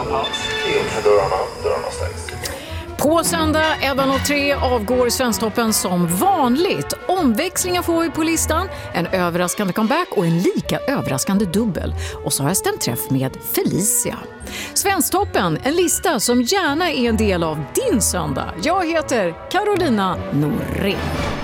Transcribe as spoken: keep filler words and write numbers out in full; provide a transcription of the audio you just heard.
Dörrarna, dörrarna stängs. På söndag elva noll tre avgår Svensktoppen som vanligt. Omväxlingar får vi på listan, en överraskande comeback och en lika överraskande dubbel. Och så har jag stämt träff med Felicia. Svensktoppen, en lista som gärna är en del av din söndag. Jag heter Carolina Norén.